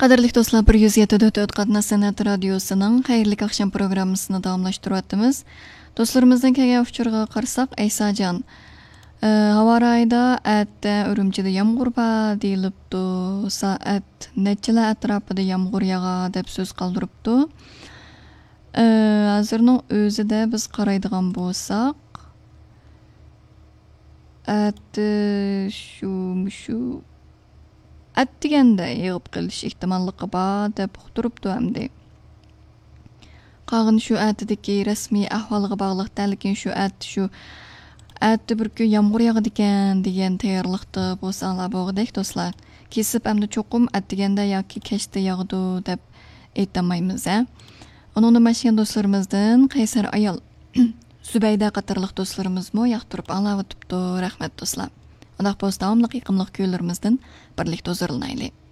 Qadirlik dostlar, 107.4 Qadna Sanat Radiosu'nun xayrlik akşam programmasını davamlaştırıyatımız. Dostlarımızdan kelgan uçurga qarsak, Aysajan hava rayida atda Urumchida yomg'ir bor deyilibdi. Soat nechalar atrofida yomg'ir yog'a deb so'z qoldiribdi. Hozirning o'zida biz qaraydigan bo'lsak, shu deganda yig'ib qilish ehtimolligi bor deb uqtiribdi hamda. Qag'in shu atidagi rasmiy ahvolga bog'liq lekin shu atda bir kun yomg'ir yog'adi ekan degan tayyorlikda bo'lsanglar bo'g'idek do'stlar. Kesib hamda cho'qim deganda yoki kechda yog'di deb aytmaymiz. Onun mashina do'stlarimizdan Qaysar ayol Zubayda qatorliq do'stlarimizmi yoqtirib anglayotibdi. Rahmat do'stlar. Undaq bo'lsa davomli iqimliq kuylarimizdan birlikda o'zirlanaylik.